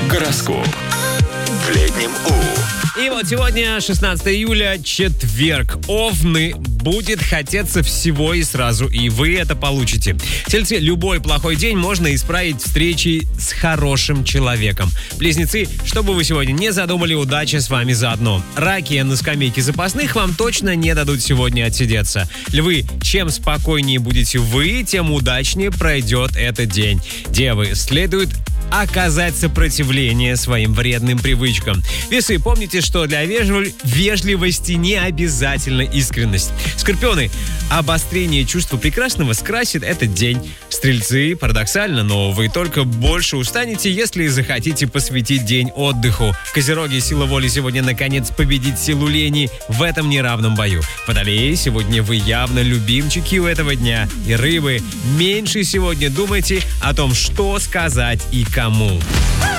Гороскоп. В летнем У. И вот сегодня, 16 июля, четверг. Овны, будет хотеться всего и сразу, и вы это получите. Тельцы, любой плохой день можно исправить встречей с хорошим человеком. Близнецы, что бы вы сегодня не задумали, удача с вами заодно. Раки на скамейке запасных вам точно не дадут сегодня отсидеться. Львы, чем спокойнее будете вы, тем удачнее пройдет этот день. Девы, следует оказать сопротивление своим вредным привычкам. Весы, помните, что для вежливости не обязательно искренность. Скорпионы, обострение чувства прекрасного скрасит этот день. Стрельцы, парадоксально, но вы только больше устанете, если захотите посвятить день отдыху. Козероги, сила воли сегодня наконец победит силу лени в этом неравном бою. Водолеи, сегодня вы явно любимчики у этого дня. И рыбы, меньше сегодня думайте о том, что сказать и кому.